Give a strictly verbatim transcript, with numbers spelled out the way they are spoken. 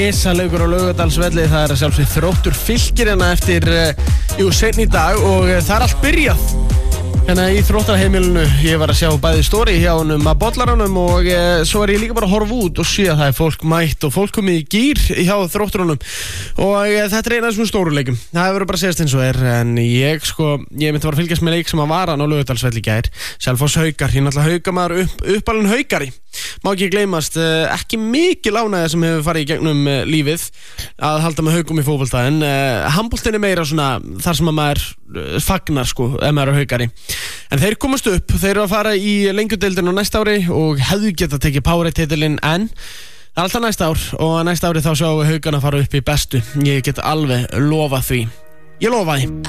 Ísalaugur á Laugardalsvelli, það er að sjálfsögðu Þróttur Fylkir hérna eftir, jú, seinni í dag og það er allt byrjað hérna í Þróttarheimilinu. Ég var að sjá bæði stóri hjá honum að bollaranum og e, svo er ég líka bara að horfa út og sé að það er fólk mætt og fólk komið í gýr hjá Þrótturunum og e, þetta er eina af svona stóru leikum. Það verður bara að segjast eins og er, en ég sko, ég myndi að fara að fylgjast með leik sem að var hann á Laugardalsvelli í gær. Selfoss Haukar, ég náttúrulega Haukamaður upp, uppalinn Haukari. Má ekki gleymast, ekki mikil ánægja sem hefur farið í gegnum lífið að halda með Haukum í fótbolta, en uh, handboltinn er meira svona þar sem að maður fagnar sko, ef maður er Haukari. En þeir komast upp, þeir eru að fara í lengjudeildina á næsta ári og hefðu getað tekið Powerade-titilinn, en það er alltaf næsta ár og næsta ári þá sjáum við Haukana fara upp í bestu. Ég get alveg lofað því. Ég lofa því.